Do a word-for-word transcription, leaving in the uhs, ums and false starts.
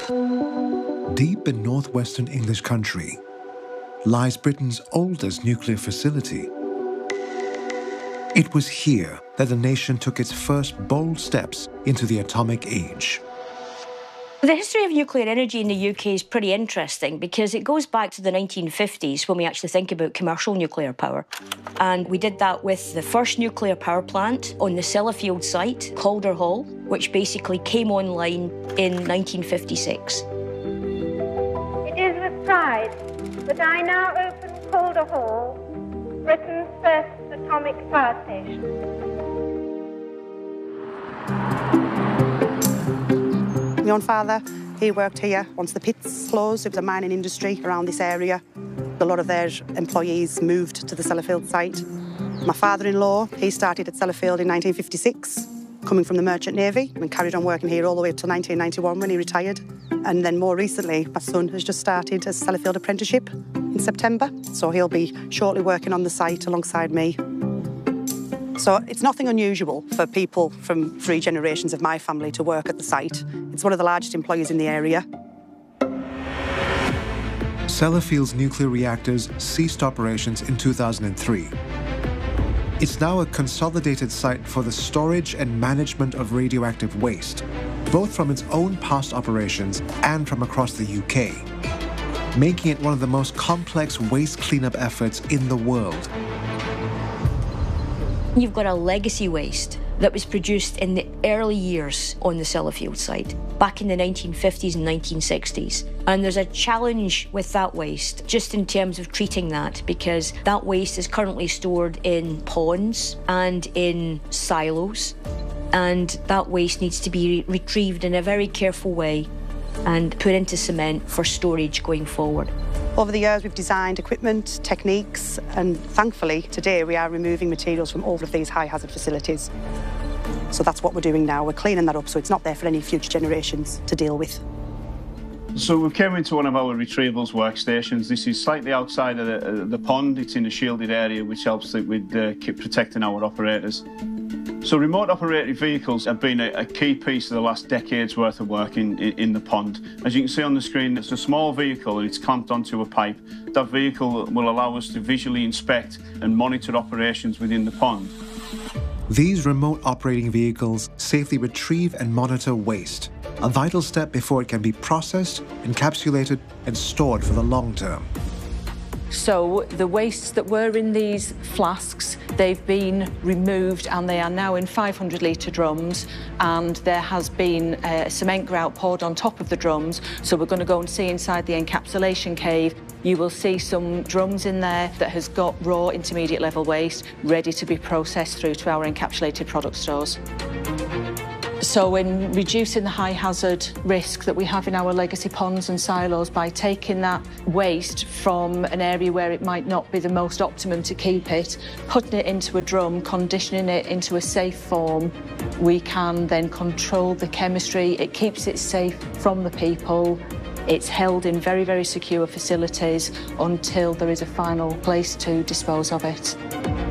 Deep in northwestern English country lies Britain's oldest nuclear facility. It was here that the nation took its first bold steps into the atomic age. The history of nuclear energy in the U K is pretty interesting because it goes back to the nineteen fifties when we actually think about commercial nuclear power. And we did that with the first nuclear power plant on the Sellafield site, Calder Hall, which basically came online in nineteen fifty-six. It is with pride that I now open Calder Hall, Britain's first atomic power station. My own father, he worked here once the pits closed. It was a mining industry around this area. A lot of their employees moved to the Sellafield site. My father-in-law, he started at Sellafield in nineteen fifty-six, coming from the Merchant Navy, and carried on working here all the way up to nineteen ninety-one when he retired. And then more recently, my son has just started a Sellafield apprenticeship in September, so he'll be shortly working on the site alongside me. So it's nothing unusual for people from three generations of my family to work at the site. It's one of the largest employers in the area. Sellafield's nuclear reactors ceased operations in two thousand three. It's now a consolidated site for the storage and management of radioactive waste, both from its own past operations and from across the U K, making it one of the most complex waste cleanup efforts in the world. You've got a legacy waste that was produced in the early years on the Sellafield site, back in the nineteen fifties and nineteen sixties. And there's a challenge with that waste, just in terms of treating that, because that waste is currently stored in ponds and in silos, and that waste needs to be re- retrieved in a very careful way and put into cement for storage going forward. Over the years, we've designed equipment, techniques, and thankfully, today, we are removing materials from all of these high-hazard facilities. So that's what we're doing now. We're cleaning that up so it's not there for any future generations to deal with. So we came into one of our retrievals workstations. This is slightly outside of the, uh, the pond. It's in a shielded area, which helps with uh, keep protecting our operators. So remote operated vehicles have been a, a key piece of the last decade's worth of work in, in, in the pond. As you can see on the screen, it's a small vehicle and it's clamped onto a pipe. That vehicle will allow us to visually inspect and monitor operations within the pond. These remote operating vehicles safely retrieve and monitor waste, a vital step before it can be processed, encapsulated, and stored for the long term. So the wastes that were in these flasks, they've been removed and they are now in five hundred litre drums, and there has been a cement grout poured on top of the drums. So we're going to go and see inside the encapsulation cave. You will see some drums in there that has got raw intermediate level waste ready to be processed through to our encapsulated product stores. So in reducing the high hazard risk that we have in our legacy ponds and silos by taking that waste from an area where it might not be the most optimum to keep it, putting it into a drum, conditioning it into a safe form, we can then control the chemistry. It keeps it safe from the people. It's held in very, very secure facilities until there is a final place to dispose of it.